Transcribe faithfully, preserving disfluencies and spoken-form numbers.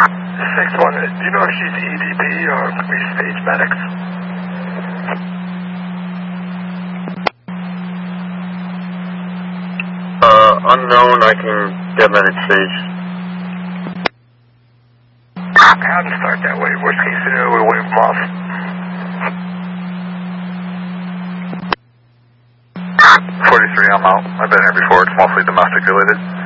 six one, do you know if she's E D P or three-stage medics? Uh, unknown, I can get medic stage. How to start that way? Worst case scenario, we wave them off. forty-three, I'm out. I've been here before. It's mostly domestic related.